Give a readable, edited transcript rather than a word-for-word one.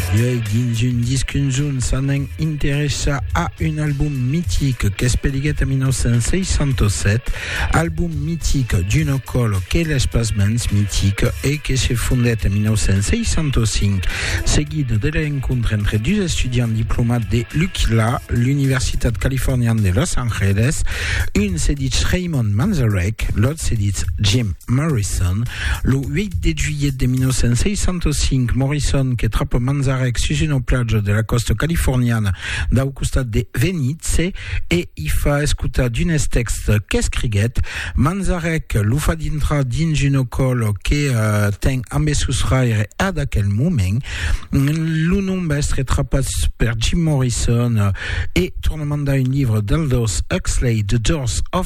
Dins un discunjun s'en interessa a un album mythique qu'est spelliget en 1967, album mythique d'une col qu'est l'espace mythique et qui s'est fondé en 1965, seguit de l'encontre entre deux étudiants diplômés de l'UCLA, l'Université californienne de Los Angeles. Un s'est dit Raymond Manzarek, l'autre s'est dit Jim Morrison. Le 8 juillet de 1965, Morrison qui trappe Manzarek sur une plage de la coste californienne dal costat de Venice et il fa escutar d'un texte qu'escriguet. Manzarek lo fa dintra dins un col que ten ambessus raire ad aquel moment. Lo nom est trapat per Jim Morrison et torna mandar un livre d'Aldous Huxley, The Doors of